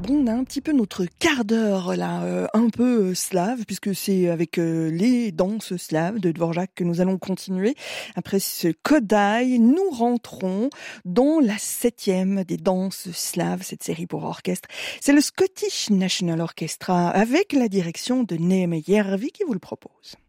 Bon, on a un petit peu notre quart d'heure là, un peu slave, puisque c'est avec les danses slaves de Dvorak que nous allons continuer. Après ce Kodaï, nous rentrons dans la 7e des danses slaves, cette série pour orchestre. C'est le Scottish National Orchestra avec la direction de Neeme Järvi qui vous le propose.